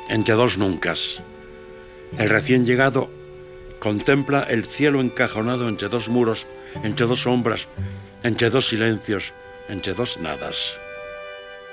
entre dos nuncas. El recién llegado contempla el cielo encajonado entre dos muros, entre dos sombras, entre dos silencios, entre dos nadas.